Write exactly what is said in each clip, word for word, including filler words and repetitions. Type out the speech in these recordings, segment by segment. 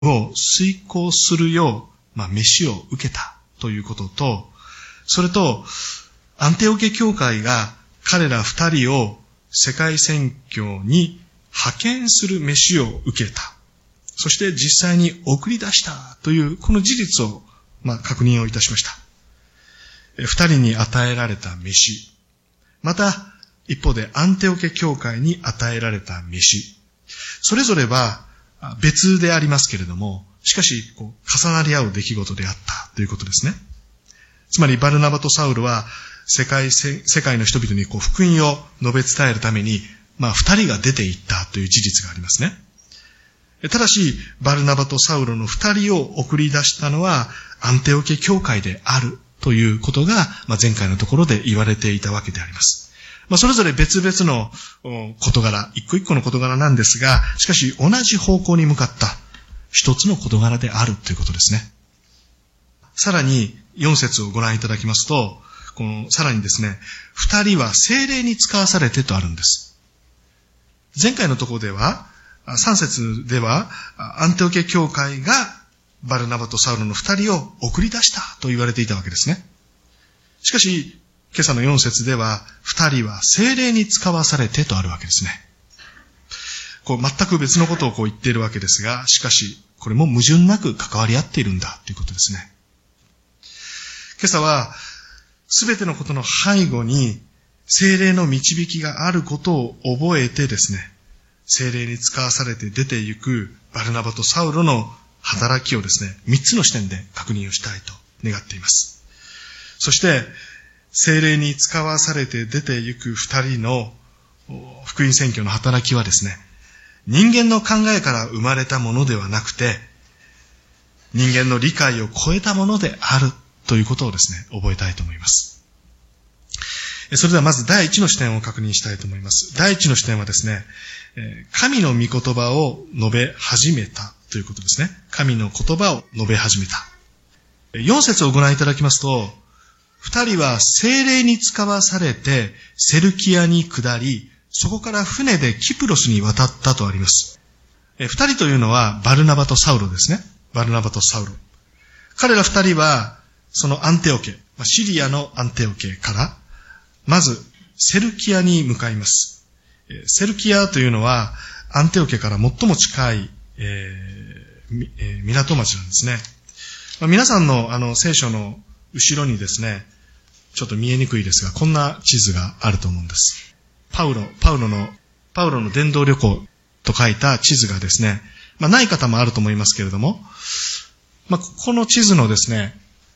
を遂行するよう、まあ、召しを受けたということと、それと、アンテオケ教会が彼ら二人を世界宣教に派遣する召しを受けた。そして実際に送り出したというこの事実を、まあ、確認をいたしました。二人に与えられた召し、また一方でアンテオケ教会に与えられた召し、それぞれは別でありますけれども、しかしこう重なり合う出来事であったということですね。つまりバルナバとサウルは世界世界の人々にこう福音を述べ伝えるために、まあ二人が出て行ったという事実がありますね。ただしバルナバとサウルの二人を送り出したのはアンテオケ教会であるということが、まあ、前回のところで言われていたわけであります。まあ、それぞれ別々の事柄、一個一個の事柄なんですが、しかし同じ方向に向かった一つの事柄であるということですね。さらによん節をご覧いただきますと、このさらにですね、二人は聖霊に使わされてとあるんです。前回のところでは、さん節では、アンテオケ教会がバルナバとサウルの二人を送り出したと言われていたわけですね。しかし、今朝のよん節では、二人は聖霊に使わされてとあるわけですね。こう全く別のことをこう言っているわけですが、しかし、これも矛盾なく関わり合っているんだということですね。今朝は、すべてのことの背後に、聖霊の導きがあることを覚えてですね、聖霊に使わされて出て行くバルナバとサウルの働きをですね、三つの視点で確認をしたいと願っています。そして、聖霊に使わされて出て行く二人の福音宣教の働きはですね、人間の考えから生まれたものではなくて、人間の理解を超えたものであるということをですね、覚えたいと思います。それではまず第一の視点を確認したいと思います。第一の視点はですね、神の御言葉を述べ始めたということですね。神の言葉を述べ始めた。よん節をご覧いただきますと、二人は聖霊に使わされてセルキアに下り、そこから船でキプロスに渡ったとあります。二人というのはバルナバとサウロですね。バルナバとサウロ。彼ら二人はそのアンテオケ、シリアのアンテオケから、まずセルキアに向かいます。セルキアというのはアンテオケから最も近い、えーえー、港町なんですね。まあ、皆さんのあの聖書の後ろにですね、ちょっと見えにくいですが、こんな地図があると思うんです。パウロ、パウロの、パウロの伝道旅行と書いた地図がですね、まあない方もあると思いますけれども、まあこの地図のですね、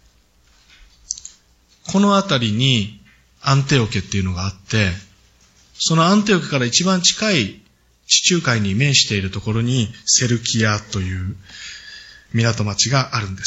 このあたりにアンテオケっていうのがあって、そのアンテオケから一番近い地中海に面しているところにセルキアという港町があるんです。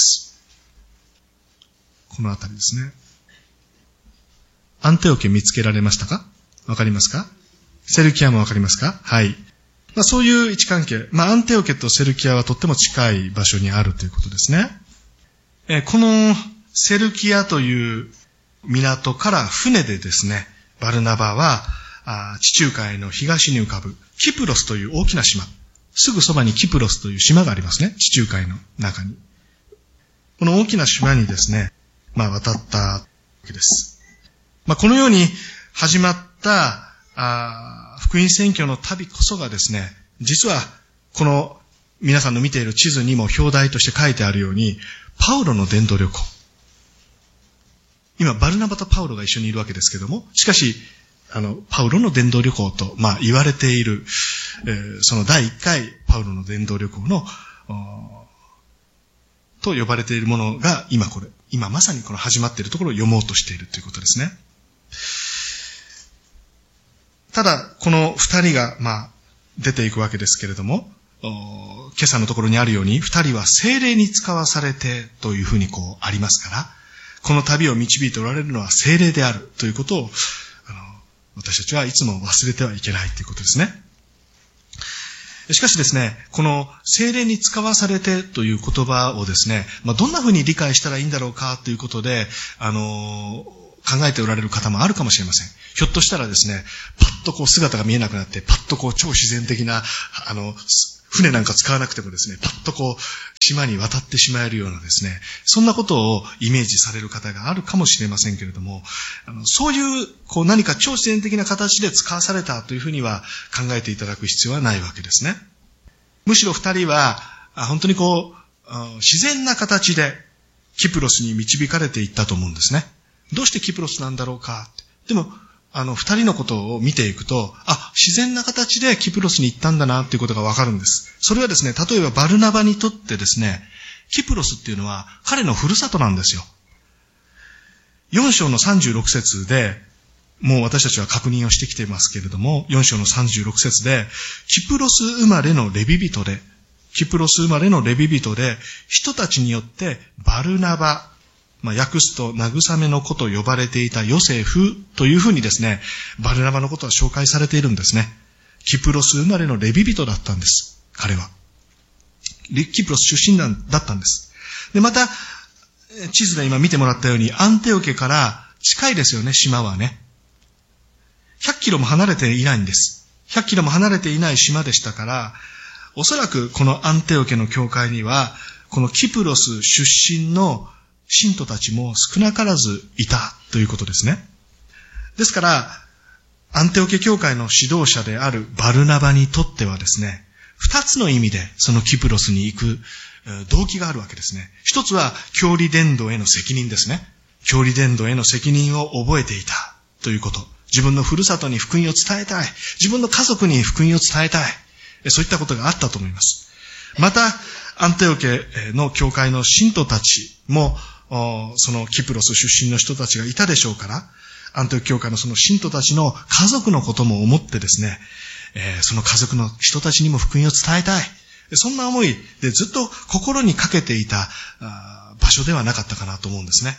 このあたりですね。アンテオケ見つけられましたか？わかりますか？セルキアもわかりますか？はい。まあ、そういう位置関係。まあ、アンテオケとセルキアはとっても近い場所にあるということですね。えこのセルキアという港から船でですね、バルナバはあ地中海の東に浮かぶキプロスという大きな島。すぐそばにキプロスという島がありますね。地中海の中に。この大きな島にですね、まあ渡ったわけです。まあこのように始まったあ福音宣教の旅こそがですね、実はこの皆さんの見ている地図にも表題として書いてあるように、パウロの伝道旅行。今、バルナバとパウロが一緒にいるわけですけども、しかし、あの、パウロの伝道旅行と、まあ、言われている、えー、その第一回、パウロの伝道旅行の、と呼ばれているものが、今これ、今まさにこの始まっているところを読もうとしているということですね。ただ、この二人が、まあ、出ていくわけですけれども、今朝のところにあるように、二人は聖霊に使わされてというふうにこうありますから、この旅を導いておられるのは聖霊であるということを、あの、私たちはいつも忘れてはいけないということですね。しかしですね、この聖霊に使わされてという言葉をですね、まあ、どんなふうに理解したらいいんだろうかということで、あの、考えておられる方もあるかもしれません。ひょっとしたらですね、パッとこう姿が見えなくなって、パッとこう超自然的な、あの、 船なんか使わなくてもですね、パッとこう、島に渡ってしまえるようなですね、そんなことをイメージされる方があるかもしれませんけれども、あのそういう、こう何か超自然的な形で使わされたというふうには考えていただく必要はないわけですね。むしろ二人は、本当にこう、自然な形でキプロスに導かれていったと思うんですね。どうしてキプロスなんだろうか。でも、あの、二人のことを見ていくと、あ、自然な形でキプロスに行ったんだなっていうことがわかるんです。それはですね、例えばバルナバにとってですね、キプロスっていうのは彼のふるさとなんですよ。よん章のさんじゅうろく節で、もう私たちは確認をしてきていますけれども、よん章のさんじゅうろく節で、キプロス生まれのレビ人で、キプロス生まれのレビ人で、人たちによってバルナバ、まあ、訳すと、慰めの子と呼ばれていたヨセフというふうにですね、バルナバのことは紹介されているんですね。キプロス生まれのレビ人だったんです。彼は。キプロス出身だったんです。で、また、地図で今見てもらったように、アンテオケから近いですよね、島はね。ひゃっキロも離れていないんです。ひゃっキロも離れていない島でしたから、おそらくこのアンテオケの教会には、このキプロス出身の信徒たちも少なからずいたということですね。ですから、アンテオケ教会の指導者であるバルナバにとってはですね、二つの意味でそのキプロスに行く動機があるわけですね。一つは教理伝道への責任ですね。教理伝道への責任を覚えていたということ。自分のふるさとに福音を伝えたい。自分の家族に福音を伝えたい。そういったことがあったと思います。また、アンテオケの教会の信徒たちも、そのキプロス出身の人たちがいたでしょうから、アンテオケ教会のその信徒たちの家族のことも思ってですね、その家族の人たちにも福音を伝えたい。そんな思いでずっと心にかけていた場所ではなかったかなと思うんですね。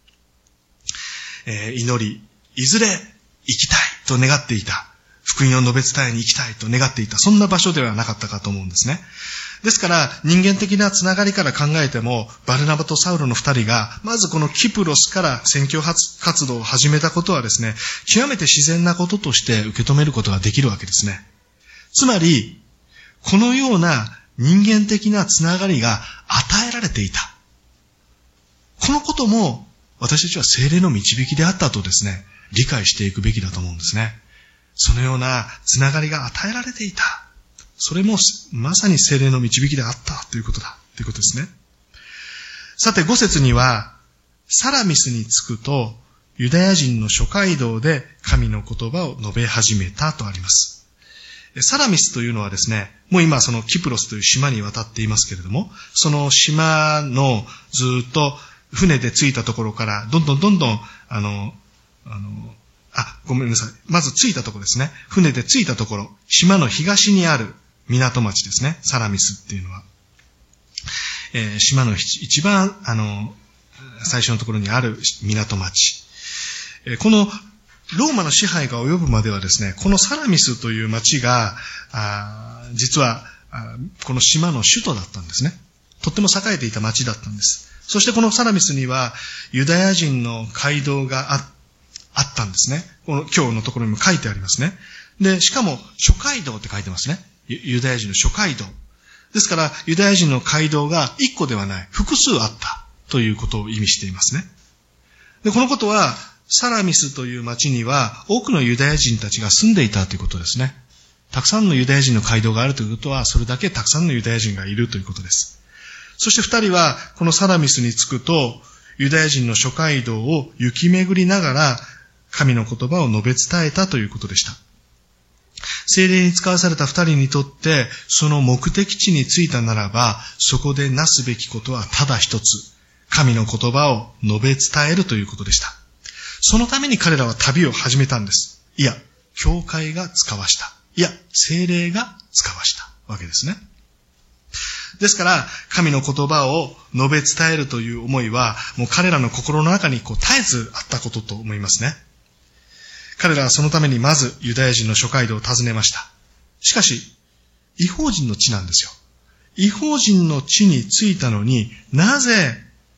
祈り、いずれ行きたいと願っていた。福音を述べ伝えに行きたいと願っていた。そんな場所ではなかったかと思うんですね。ですから、人間的なつながりから考えても、バルナバとサウロの二人が、まずこのキプロスから宣教活動を始めたことはですね、極めて自然なこととして受け止めることができるわけですね。つまり、このような人間的なつながりが与えられていた。このことも、私たちは聖霊の導きであったとですね、理解していくべきだと思うんですね。そのようなつながりが与えられていた。それもまさに聖霊の導きであったということだということですね。さてご節にはサラミスに着くとユダヤ人の諸街道で神の言葉を述べ始めたとあります。サラミスというのはですね、もう今そのキプロスという島に渡っていますけれども、その島のずっと船で着いたところからどんどんどんどんあのあのあごめんなさい、まず着いたところですね。船で着いたところ、島の東にある港町ですね。サラミスっていうのは。えー、島の一番、あの、最初のところにある港町。えー、このローマの支配が及ぶまではですね、このサラミスという町が、あ実はあこの島の首都だったんですね。とっても栄えていた町だったんです。そしてこのサラミスにはユダヤ人の街道があ、あったんですね。この今日のところにも書いてありますね。で、しかも諸街道って書いてますね。ユダヤ人の諸街道。ですから、ユダヤ人の街道が一個ではない、複数あったということを意味していますね。で、このことは、サラミスという町には多くのユダヤ人たちが住んでいたということですね。たくさんのユダヤ人の街道があるということは、それだけたくさんのユダヤ人がいるということです。そして二人は、このサラミスに着くと、ユダヤ人の諸街道を行き巡りながら、神の言葉を述べ伝えたということでした。聖霊に使わされた二人にとって、その目的地に着いたならば、そこでなすべきことはただ一つ、神の言葉を述べ伝えるということでした。そのために彼らは旅を始めたんです。いや、教会が使わした。いや、聖霊が使わしたわけですね。ですから、神の言葉を述べ伝えるという思いは、もう彼らの心の中にこう絶えずあったことと思いますね。彼らはそのためにまずユダヤ人の諸街道を訪ねました。しかし、異邦人の地なんですよ。異邦人の地に着いたのになぜ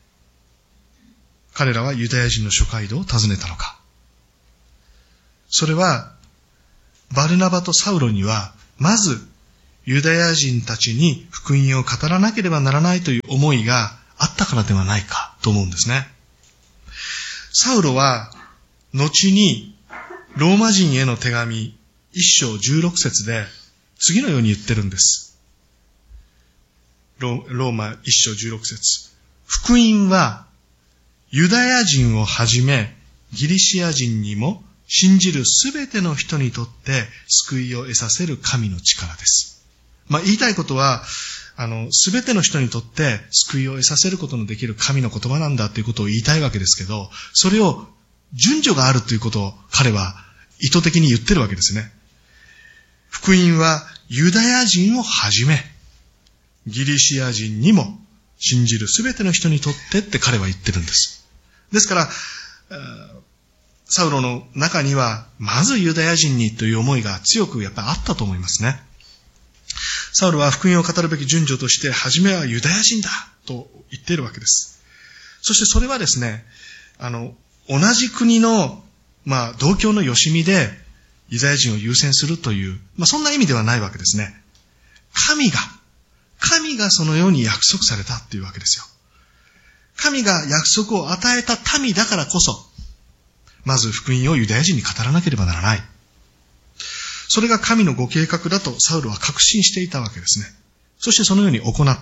彼らはユダヤ人の諸街道を訪ねたのか。それは、バルナバとサウロには、まずユダヤ人たちに福音を語らなければならないという思いがあったからではないかと思うんですね。サウロは後にローマ人への手紙一章十六節で次のように言ってるんです。ロ, ローマ一章十六節。福音はユダヤ人をはじめギリシア人にも信じるすべての人にとって救いを得させる神の力です。まあ言いたいことは、あの、すべての人にとって救いを得させることのできる神の言葉なんだということを言いたいわけですけど、それを順序があるということを彼は意図的に言ってるわけですね。福音はユダヤ人をはじめ、ギリシア人にも信じるすべての人にとってって彼は言ってるんです。ですから、サウロの中には、まずユダヤ人にという思いが強くやっぱりあったと思いますね。サウロは福音を語るべき順序として、はじめはユダヤ人だと言っているわけです。そしてそれはですね、あの、同じ国の、まあ、同郷のよしみで、ユダヤ人を優先するという、まあ、そんな意味ではないわけですね。神が、神がそのように約束されたっていうわけですよ。神が約束を与えた民だからこそ、まず福音をユダヤ人に語らなければならない。それが神のご計画だとサウロは確信していたわけですね。そしてそのように行った。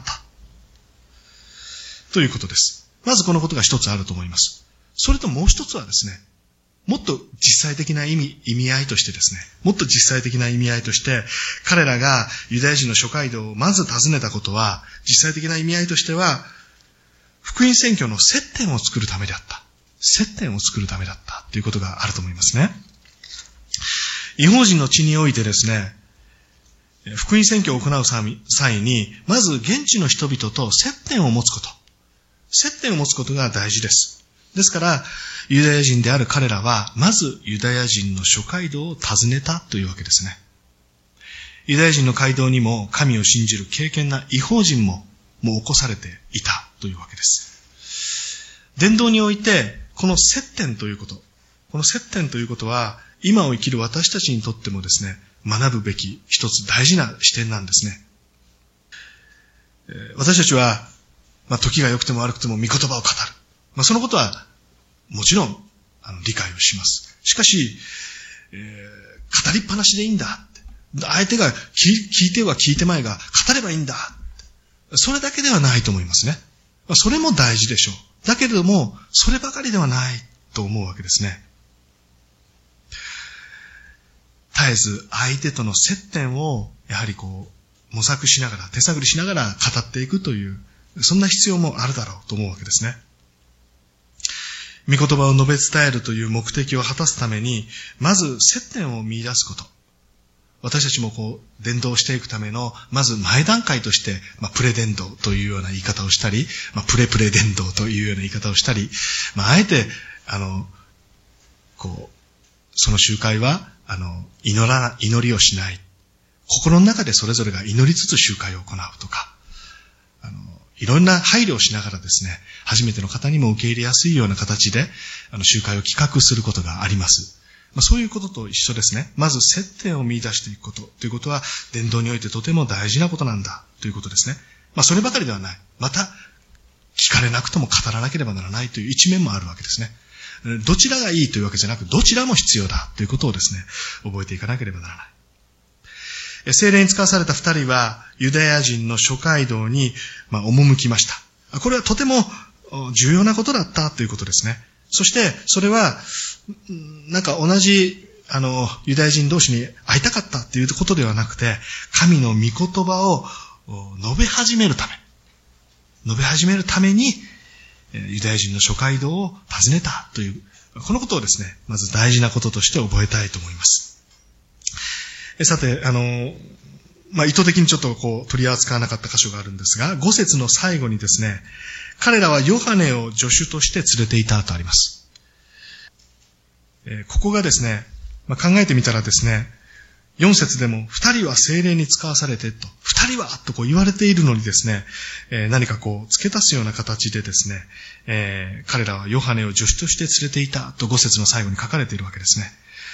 ということです。まずこのことが一つあると思います。それともう一つはですね、もっと実際的な意味、意味合いとしてですね、もっと実際的な意味合いとして、彼らがユダヤ人の諸街道をまず訪ねたことは、実際的な意味合いとしては、福音宣教の接点を作るためであった。接点を作るためだったということがあると思いますね。異邦人の地においてですね、福音宣教を行う際に、まず現地の人々と接点を持つこと。接点を持つことが大事です。ですから、ユダヤ人である彼らは、まずユダヤ人の諸街道を訪ねたというわけですね。ユダヤ人の街道にも神を信じる敬虔な異邦人ももう起こされていたというわけです。伝道において、この接点ということ、この接点ということは、今を生きる私たちにとってもですね、学ぶべき一つ大事な視点なんですね。私たちは、まあ、時が良くても悪くても御言葉を語る。まあ、そのことは、もちろん、あの、理解をします。しかし、えー、語りっぱなしでいいんだって。相手が聞、聞いては聞いてまいが、語ればいいんだ。それだけではないと思いますね。まあ、それも大事でしょう。だけれども、そればかりではないと思うわけですね。絶えず相手との接点を、やはりこう、模索しながら、手探りしながら語っていくという、そんな必要もあるだろうと思うわけですね。御言葉を述べ伝えるという目的を果たすために、まず接点を見出すこと。私たちもこう、伝道していくための、まず前段階として、まあ、プレ伝道というような言い方をしたり、まあ、プレプレ伝道というような言い方をしたり、まあ、あえて、あの、こう、その集会は、あの、祈ら、祈りをしない。心の中でそれぞれが祈りつつ集会を行うとか、あの、いろんな配慮をしながらですね、初めての方にも受け入れやすいような形で、あの、集会を企画することがあります。まあ、そういうことと一緒ですね。まず接点を見出していくことということは、伝道においてとても大事なことなんだということですね。まあ、そればかりではない。また、聞かれなくとも語らなければならないという一面もあるわけですね。どちらがいいというわけじゃなく、どちらも必要だということをですね、覚えていかなければならない。聖霊に使わされた二人は、ユダヤ人の諸街道に、まあ、赴きました。これはとても重要なことだったということですね。そして、それは、なんか同じ、あの、ユダヤ人同士に会いたかったということではなくて、神の御言葉を述べ始めるため、述べ始めるために、ユダヤ人の諸街道を訪ねたという、このことをですね、まず大事なこととして覚えたいと思います。さて、あの、まあ、意図的にちょっとこう取り扱わなかった箇所があるんですが、ご節の最後にですね、彼らはヨハネを助手として連れていたとあります。えー、ここがですね、まあ、考えてみたらですね、よん節でも二人は聖霊に使わされてと、二人はとこう言われているのにですね、えー、何かこう付け足すような形でですね、えー、彼らはヨハネを助手として連れていたとご節の最後に書かれているわけですね。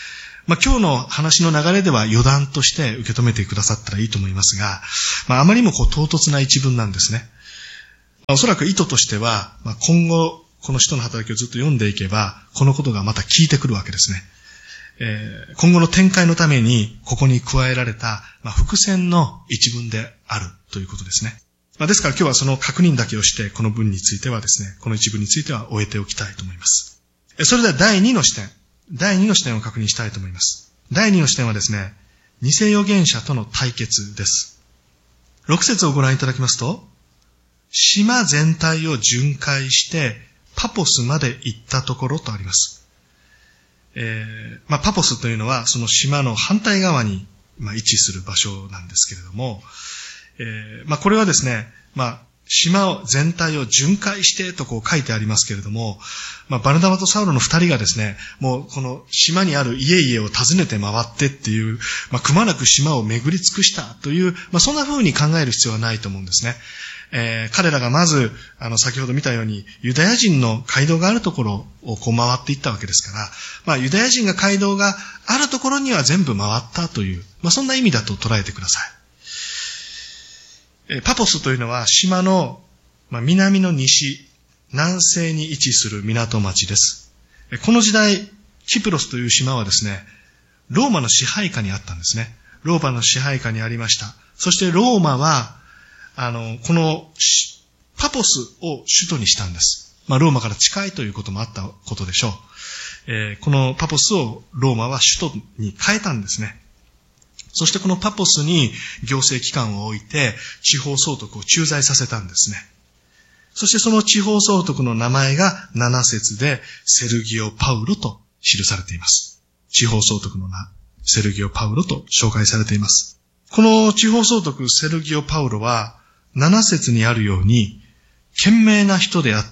まあ、今日の話の流れでは余談として受け止めてくださったらいいと思いますが、まあ、あまりにもこう唐突な一文なんですね。まあ、おそらく意図としては、まあ、今後、この使徒の働きをずっと読んでいけば、このことがまた効いてくるわけですね。えー、今後の展開のために、ここに加えられた、まあ、伏線の一文であるということですね。まあ、ですから今日はその確認だけをして、この文についてはですね、この一文については終えておきたいと思います。それでは第二の視点、第二の視点を確認したいと思います。第二の視点はですね、偽預言者との対決です。六節をご覧いただきますと、島全体を巡回してパポスまで行ったところとあります。えーまあ、パポスというのはその島の反対側に、まあ、位置する場所なんですけれども、えーまあ、これはですね、まあ、島を全体を巡回してとこう書いてありますけれども、まあ、バルナバとサウロの二人がですね、もうこの島にある家々を訪ねて回ってっていう、まあ、くまなく島を巡り尽くしたという、まあ、そんな風に考える必要はないと思うんですね。えー、彼らがまず、あの、先ほど見たように、ユダヤ人の街道があるところをこう回っていったわけですから、まあ、ユダヤ人が街道があるところには全部回ったという、まあ、そんな意味だと捉えてください。えー、パポスというのは島の、まあ、南の西、南西に位置する港町です。えー、この時代、キプロスという島はですね、ローマの支配下にあったんですね。ローマの支配下にありました。そしてローマは、あの、このパポスを首都にしたんです。まあ、ローマから近いということもあったことでしょう。えー、このパポスをローマは首都に変えたんですね。そしてこのパポスに行政機関を置いて地方総督を駐在させたんですね。そしてその地方総督の名前がなな節でセルギオ・パウロと記されています。地方総督の名、セルギオ・パウロと紹介されています。この地方総督セルギオ・パウロはなな節にあるように、賢明な人であって、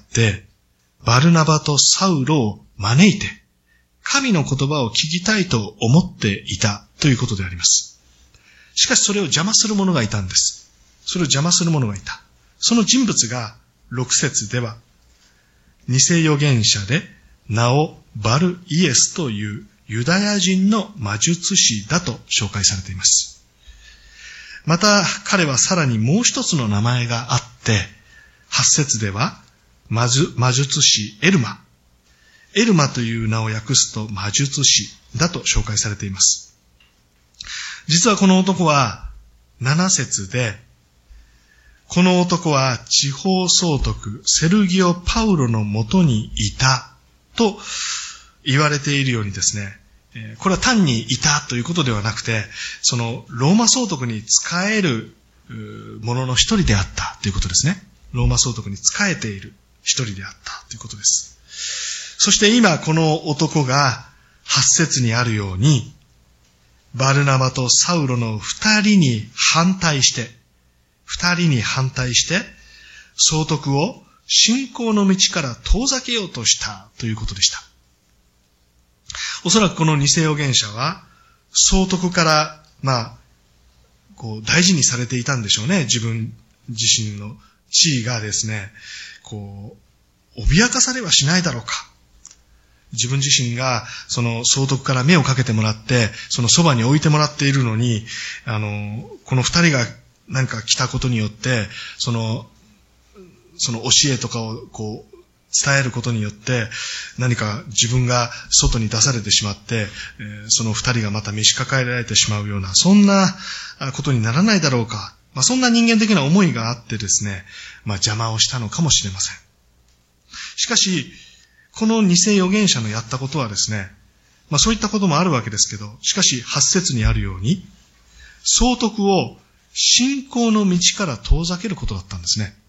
バルナバとサウロを招いて、神の言葉を聞きたいと思っていたということであります。しかしそれを邪魔する者がいたんです。それを邪魔する者がいた。その人物がろく節では、偽預言者で名をバルイエスというユダヤ人の魔術師だと紹介されています。また彼はさらにもう一つの名前があって、はち節では魔術師エルマ。エルマという名を訳すと魔術師だと紹介されています。実はこの男はなな節で、この男は地方総督セルギオ・パウロのもとにいたと言われているようにですね、これは単にいたということではなくて、そのローマ総督に仕えるものの一人であったということですね。ローマ総督に仕えている一人であったということです。そして今この男がはち節にあるように、バルナバとサウロの二人に反対して、二人に反対して、総督を信仰の道から遠ざけようとしたということでした。おそらくこの偽預言者は、総督から、まあ、こう、大事にされていたんでしょうね。自分自身の地位がですね、こう、脅かされはしないだろうか。自分自身が、その総督から目をかけてもらって、そのそばに置いてもらっているのに、あの、この二人が何か来たことによって、その、その教えとかをこう、伝えることによって何か自分が外に出されてしまって、その二人がまた召し抱えられてしまうような、そんなことにならないだろうか。まあ、そんな人間的な思いがあってですね、まあ、邪魔をしたのかもしれません。しかし、この偽預言者のやったことはですね、まあ、そういったこともあるわけですけど、しかしはち節にあるように、総督を信仰の道から遠ざけることだったんですね。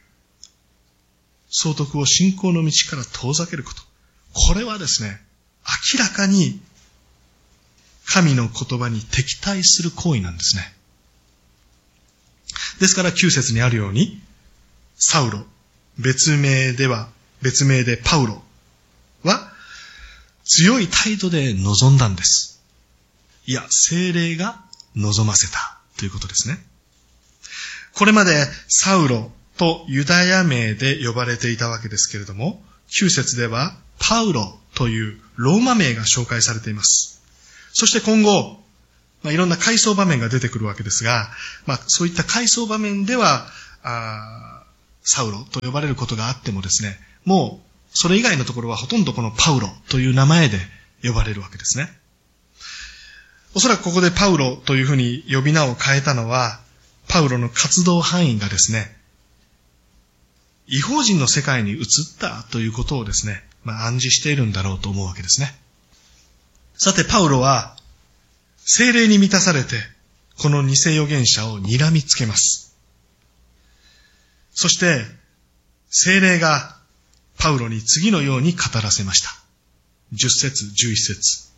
総督を信仰の道から遠ざけること。これはですね、明らかに神の言葉に敵対する行為なんですね。ですからきゅう節にあるように、サウロ、別名では、別名でパウロは強い態度で臨んだんです。いや、聖霊が望ませたということですね。これまでサウロとユダヤ名で呼ばれていたわけですけれども、きゅう節ではパウロというローマ名が紹介されています。 そして今後、まあ、いろんな回想場面が出てくるわけですが、まあ、そういった回想場面では、あサウロと呼ばれることがあってもですね、もうそれ以外のところはほとんどこのパウロという名前で呼ばれるわけですね。おそらくここでパウロというふうに呼び名を変えたのは、パウロの活動範囲がですね、異邦人の世界に移ったということをですね、まあ、暗示しているんだろうと思うわけですね。さて、パウロは、聖霊に満たされて、この偽預言者を睨みつけます。そして、聖霊がパウロに次のように語らせました。じゅっ節、じゅういち節。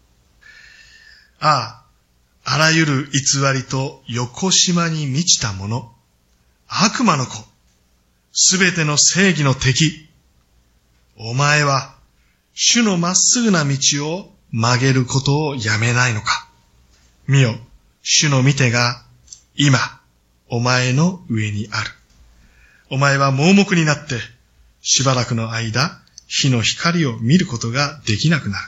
ああ、あらゆる偽りと横島に満ちたもの、悪魔の子、すべての正義の敵。お前は、主のまっすぐな道を曲げることをやめないのか。見よ、主の御手が今、お前の上にある。お前は盲目になって、しばらくの間、火の光を見ることができなくなる。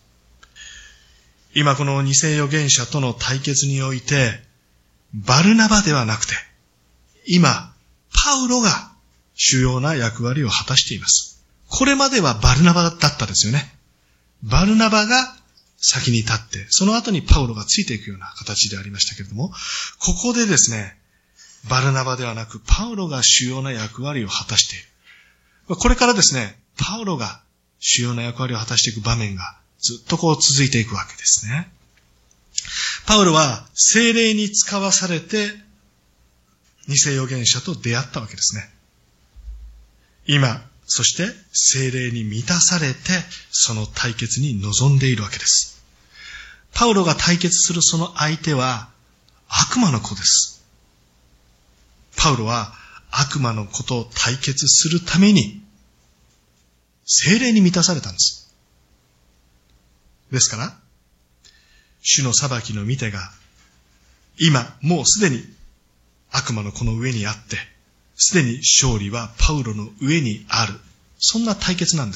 今この偽預言者との対決において、バルナバではなくて、今、パウロが主要な役割を果たしています。これまではバルナバだったですよね。バルナバが先に立って、その後にパウロがついていくような形でありましたけれども、ここでですね、バルナバではなくパウロが主要な役割を果たしている。これからですね、パウロが主要な役割を果たしていく場面がずっとこう続いていくわけですね。パウロは聖霊に使わされて偽預言者と出会ったわけですね。今、そして聖霊に満たされてその対決に臨んでいるわけです。パウロが対決するその相手は悪魔の子です。パウロは悪魔の子と対決するために聖霊に満たされたんです。ですから、主の裁きの御手が今もうすでに悪魔の子の上にあって、すでに勝利はパウロの上にある。そんな対決なんです。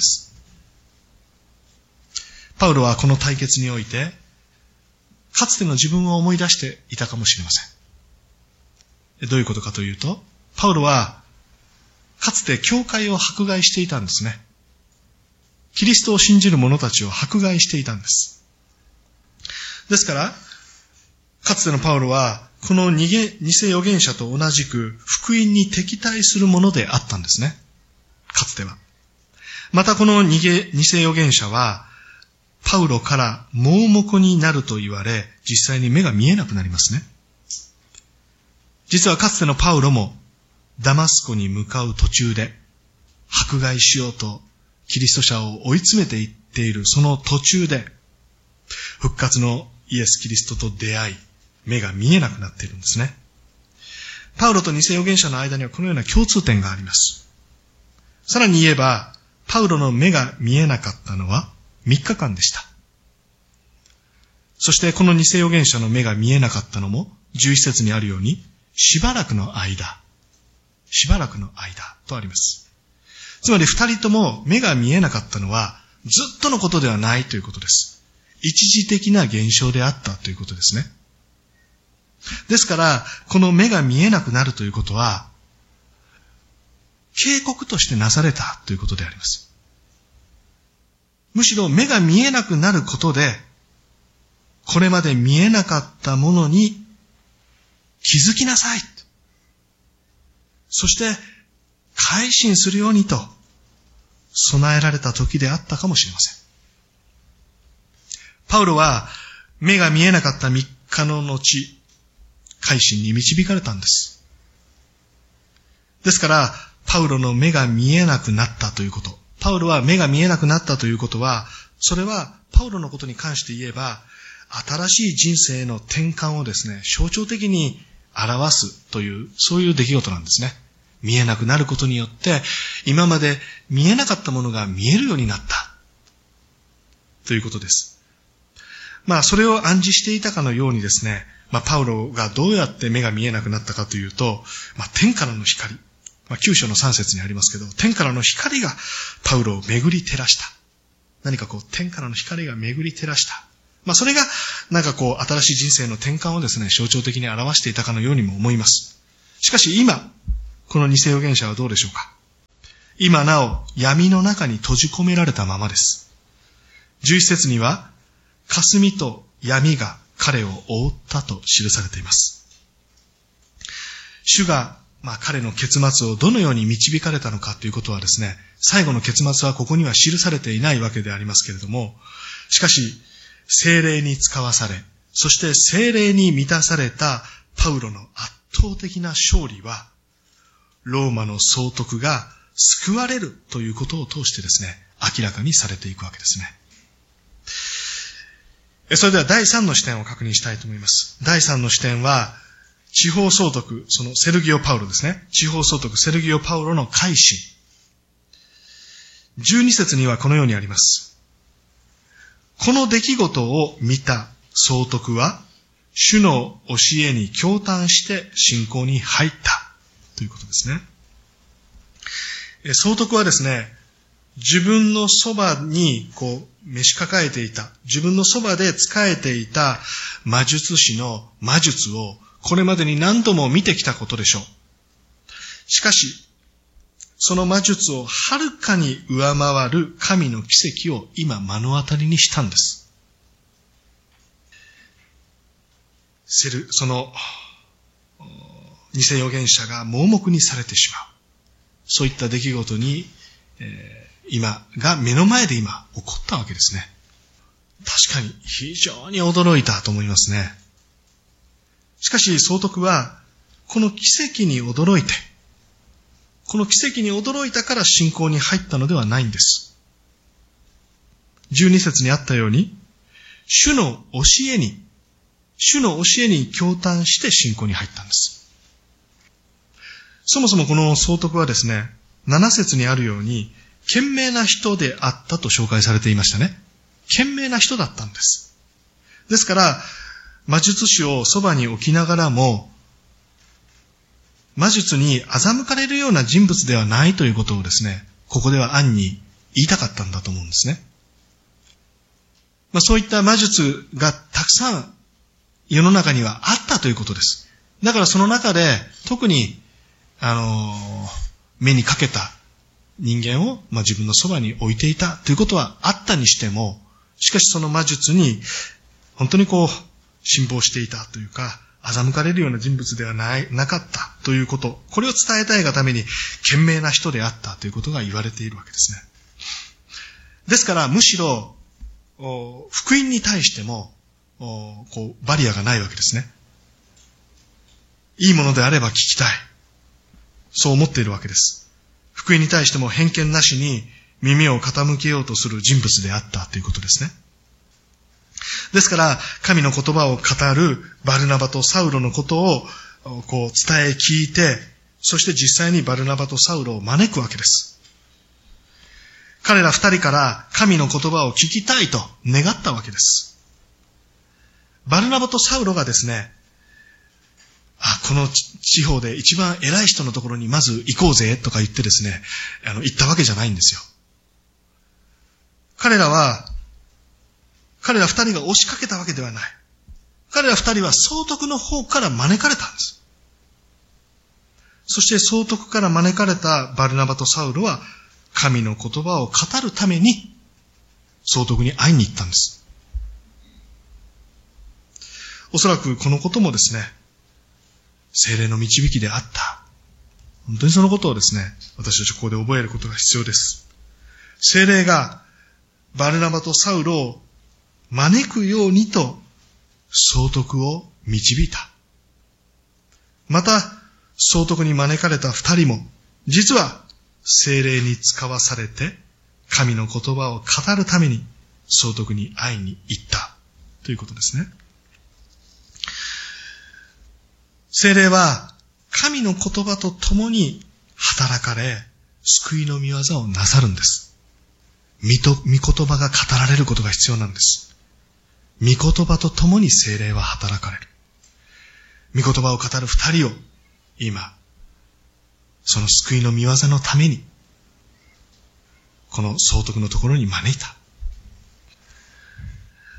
パウロはこの対決において、かつての自分を思い出していたかもしれません。どういうことかというと、パウロはかつて教会を迫害していたんですね。キリストを信じる者たちを迫害していたんです。ですから、かつてのパウロは、この偽預言者と同じく福音に敵対するものであったんですね。かつては。またこの偽預言者は、パウロから盲目になると言われ、実際に目が見えなくなりますね。実はかつてのパウロもダマスコに向かう途中で迫害しようとキリスト者を追い詰めていっているその途中で復活のイエス・キリストと出会い、目が見えなくなっているんですね。パウロと偽預言者の間にはこのような共通点があります。さらに言えば、パウロの目が見えなかったのはみっかかんでした。そしてこの偽預言者の目が見えなかったのもじゅういち節にあるように、しばらくの間、しばらくの間とあります。つまり二人とも目が見えなかったのはずっとのことではないということです。一時的な現象であったということですね。ですから、この目が見えなくなるということは、警告としてなされたということであります。むしろ目が見えなくなることで、これまで見えなかったものに気づきなさい。そして、改心するようにと、備えられた時であったかもしれません。パウロは、目が見えなかったみっかの後、改心に導かれたんです。ですから、パウロの目が見えなくなったということ。パウロは目が見えなくなったということは、それはパウロのことに関して言えば、新しい人生の転換をですね、象徴的に表すという、そういう出来事なんですね。見えなくなることによって、今まで見えなかったものが見えるようになった。ということです。まあ、それを暗示していたかのようにですね、まあ、パウロがどうやって目が見えなくなったかというと、まあ、天からの光。まあ、きゅう章のさん節にありますけど、天からの光がパウロを巡り照らした。何かこう、天からの光が巡り照らした。 まあそれがなんかこう新しい人生の転換をですね、象徴的に表していたかのようにも思います。しかし今、この偽預言者はどうでしょうか。今なお闇の中に閉じ込められたままです。じゅういち節には、霞と闇が彼を覆ったと記されています。主が、まあ、彼の結末をどのように導かれたのかということはですね、最後の結末はここには記されていないわけでありますけれども、しかし、聖霊に使わされ、そして聖霊に満たされたパウロの圧倒的な勝利は、ローマの総督が救われるということを通してですね、明らかにされていくわけですね。それではだいさんの視点を確認したいと思います。だいさんの視点は、地方総督、そのセルギオ・パウロですね。地方総督セルギオ・パウロの改心。じゅうに節にはこのようにあります。この出来事を見た総督は、主の教えに驚嘆して信仰に入ったということですね。総督はですね、自分のそばにこう召し抱えていた、自分のそばで仕えていた魔術師の魔術をこれまでに何度も見てきたことでしょう。しかし、その魔術をはるかに上回る神の奇跡を今目の当たりにしたんです。セル、その偽預言者が盲目にされてしまう。そういった出来事に、えー今が目の前で今起こったわけですね。確かに非常に驚いたと思いますね。しかし総督はこの奇跡に驚いて、この奇跡に驚いたから信仰に入ったのではないんです。じゅうに節にあったように、主の教えに、主の教えに驚嘆して信仰に入ったんです。そもそもこの総督はですね、なな節にあるように、賢明な人であったと紹介されていましたね。賢明な人だったんです。ですから、魔術師をそばに置きながらも、魔術に欺かれるような人物ではないということをですね、ここでは暗に言いたかったんだと思うんですね。まあ、そういった魔術がたくさん世の中にはあったということです。だからその中で特に、あのー、目にかけた人間を、まあ、自分のそばに置いていたということはあったにしても、しかしその魔術に本当にこう信奉していたというか、欺かれるような人物ではない、なかったということ、これを伝えたいがために賢明な人であったということが言われているわけですね。ですからむしろ福音に対してもこうバリアがないわけですね。いいものであれば聞きたい、そう思っているわけです。福音に対しても偏見なしに耳を傾けようとする人物であったということですね。ですから、神の言葉を語るバルナバとサウロのことをこう伝え聞いて、そして実際にバルナバとサウロを招くわけです。彼ら二人から神の言葉を聞きたいと願ったわけです。バルナバとサウロがですね、あ、この地方で一番偉い人のところにまず行こうぜとか言ってですね、あの、行ったわけじゃないんですよ。彼らは、彼ら二人が押しかけたわけではない。彼ら二人は総督の方から招かれたんです。そして総督から招かれたバルナバとサウロは、神の言葉を語るために、総督に会いに行ったんです。おそらくこのこともですね、聖霊の導きであった。本当にそのことをですね、私たちここで覚えることが必要です。聖霊がバルナバとサウロを招くようにと総督を導いた。また、総督に招かれた二人も、実は聖霊に使わされて神の言葉を語るために総督に会いに行ったということですね。聖霊は神の言葉と共に働かれ、救いの御業をなさるんです。御言葉が語られることが必要なんです。御言葉と共に聖霊は働かれる。御言葉を語る二人を今、その救いの御業のために、この総督のところに招いた。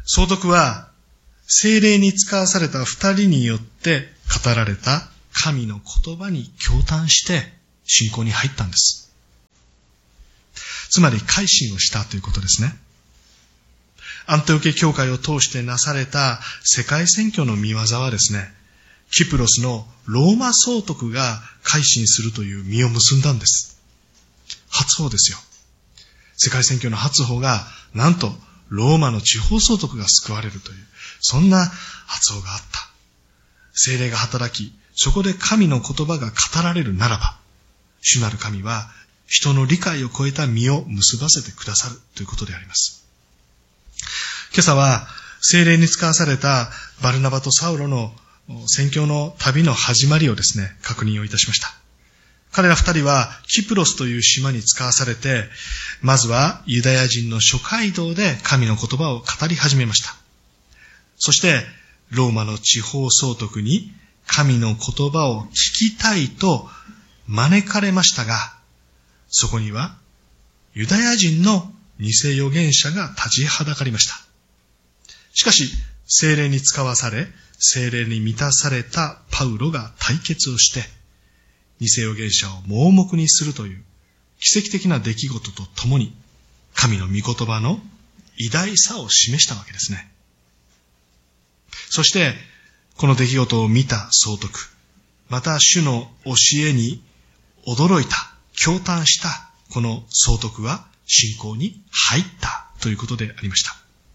総督は聖霊に使わされた二人によって語られた神の言葉に驚嘆して信仰に入ったんです。つまり改心をしたということですね。アンテオケ教会を通してなされた世界宣教の見業はですね、キプロスのローマ総督が改心するという実を結んだんです。初歩ですよ。世界宣教の初歩が、なんとローマの地方総督が救われるという、そんな初歩があった。聖霊が働き、そこで神の言葉が語られるならば、主なる神は人の理解を超えた実を結ばせてくださるということであります。今朝は聖霊に使わされたバルナバとサウロの宣教の旅の始まりをですね、確認をいたしました。彼ら二人はキプロスという島に使わされて、まずはユダヤ人の諸街道で神の言葉を語り始めました。そしてローマの地方総督に神の言葉を聞きたいと招かれましたが、そこにはユダヤ人の偽預言者が立ちはだかりました。しかし聖霊に使わされ、聖霊に満たされたパウロが対決をして、偽預言者を盲目にするという奇跡的な出来事とともに、神の御言葉の偉大さを示したわけですね。そして、この出来事を見た総督、また主の教えに驚いた、驚嘆したこの総督は信仰に入ったということでありました。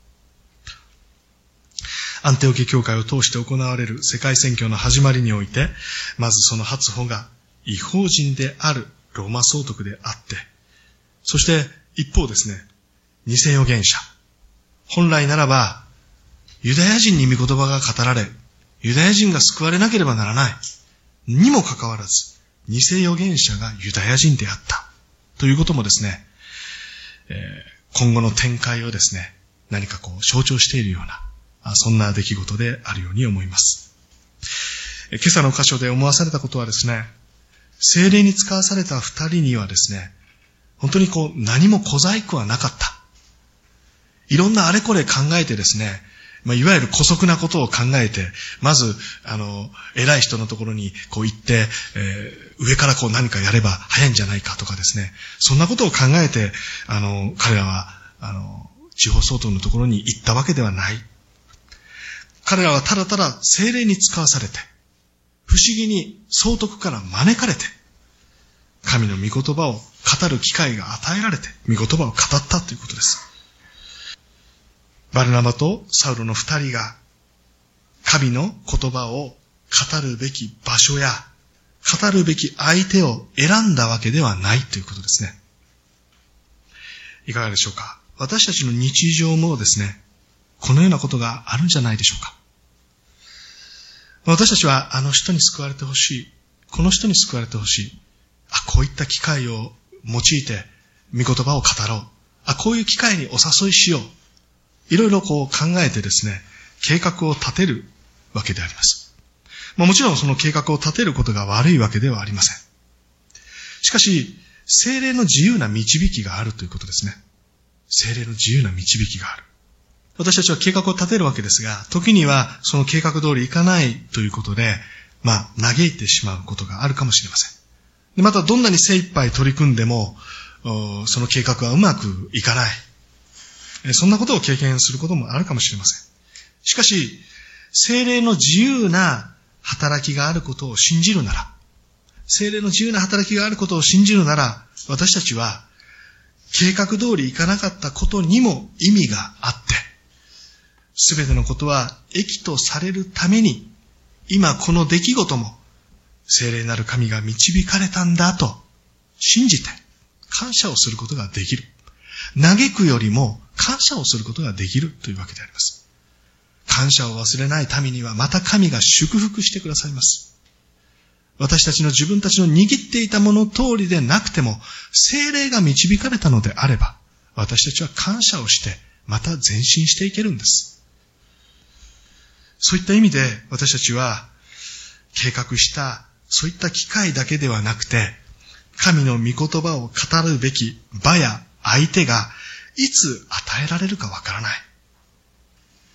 アンテオケ教会を通して行われる世界宣教の始まりにおいて、まずその初歩が異邦人であるローマ総督であって、そして一方ですね、偽預言者。本来ならば、ユダヤ人に御言葉が語られ、ユダヤ人が救われなければならない。にもかかわらず、偽預言者がユダヤ人であった。ということもですね、えー、今後の展開をですね、何かこう象徴しているような、そんな出来事であるように思います。今朝の箇所で思わされたことはですね、聖霊に使わされた二人にはですね、本当にこう何も小細工はなかった。いろんなあれこれ考えてですね、まあ、いわゆる姑息なことを考えて、まず、あの、偉い人のところにこう行って、えー、上からこう何かやれば早いんじゃないかとかですね、そんなことを考えて、あの、彼らは、あの、地方総督のところに行ったわけではない。彼らはただただ聖霊に使わされて、不思議に総督から招かれて、神の御言葉を語る機会が与えられて、御言葉を語ったということです。バルナバとサウロの二人が、神の言葉を語るべき場所や、語るべき相手を選んだわけではないということですね。いかがでしょうか。私たちの日常もですね、このようなことがあるんじゃないでしょうか。私たちはあの人に救われてほしい。この人に救われてほしい。あ、こういった機会を用いて御言葉を語ろう。あ、こういう機会にお誘いしよう。いろいろこう考えてですね、計画を立てるわけであります。まあ、もちろんその計画を立てることが悪いわけではありません。しかし、聖霊の自由な導きがあるということですね。聖霊の自由な導きがある。私たちは計画を立てるわけですが、時にはその計画通りいかないということで、まあ、嘆いてしまうことがあるかもしれません。でまた、どんなに精一杯取り組んでも、その計画はうまくいかない。そんなことを経験することもあるかもしれません。しかし、聖霊の自由な働きがあることを信じるなら、聖霊の自由な働きがあることを信じるなら、私たちは、計画通りいかなかったことにも意味があって、すべてのことは益とされるために、今この出来事も、聖霊なる神が導かれたんだと信じて、感謝をすることができる。嘆くよりも感謝をすることができるというわけであります。感謝を忘れない民にはまた神が祝福してくださいます。私たちの自分たちの握っていたもの通りでなくても、聖霊が導かれたのであれば、私たちは感謝をして、また前進していけるんです。そういった意味で私たちは、計画したそういった機会だけではなくて、神の御言葉を語るべき場や相手がいつ与えられるかわからない。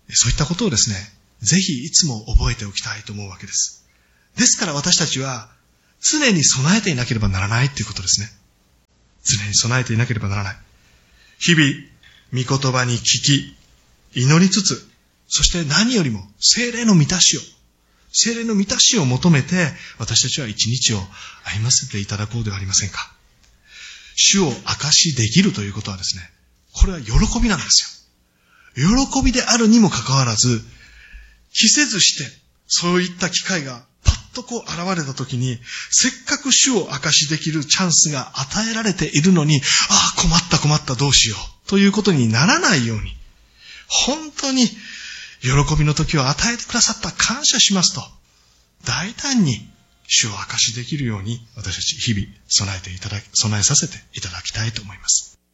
そういったことをですね、ぜひいつも覚えておきたいと思うわけです。ですから私たちは常に備えていなければならないということですね。常に備えていなければならない。日々、御言葉に聞き、祈りつつ、そして何よりも聖霊の満たしを、聖霊の満たしを求めて、私たちは一日を歩ませていただこうではありませんか。主を証しできるということはですね、これは喜びなんですよ。喜びであるにもかかわらず、期せずして、そういった機会がパッとこう現れたときに、せっかく主を証しできるチャンスが与えられているのに、ああ、困った困ったどうしよう、ということにならないように、本当に喜びの時を与えてくださった感謝しますと、大胆に主を証しできるように、私たち日々備えていただき、備えさせていただきたいと思います。